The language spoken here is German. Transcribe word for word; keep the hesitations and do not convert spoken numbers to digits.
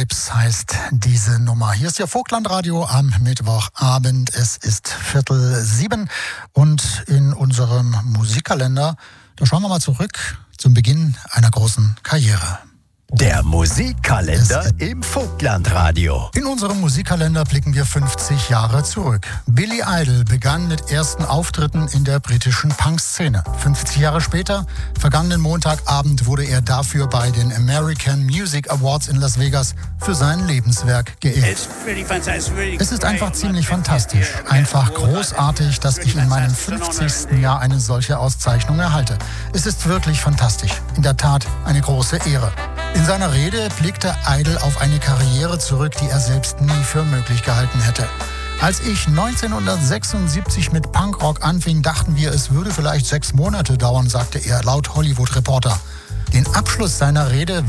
Vibes heißt diese Nummer. Hier ist Ihr Vogtlandradio am Mittwochabend. Es ist Viertel sieben und in unserem Musikkalender, da schauen wir mal zurück zum Beginn einer großen Karriere. Der Musikkalender im Vogtlandradio. In unserem Musikkalender blicken wir fünfzig Jahre zurück. Billy Idol begann mit ersten Auftritten in der britischen Punk-Szene. fünfzig Jahre später, vergangenen Montagabend, wurde er dafür bei den American Music Awards in Las Vegas für sein Lebenswerk geehrt. Es ist einfach ziemlich fantastisch, einfach großartig, dass ich in meinem fünfzigsten Jahr eine solche Auszeichnung erhalte. Es ist wirklich fantastisch. In der Tat eine große Ehre. In seiner Rede blickte Idol auf eine Karriere zurück, die er selbst nie für möglich gehalten hätte. Als ich neunzehnhundertsechsundsiebzig mit Punkrock anfing, dachten wir, es würde vielleicht sechs Monate dauern, sagte er laut Hollywood Reporter. Den Abschluss seiner Rede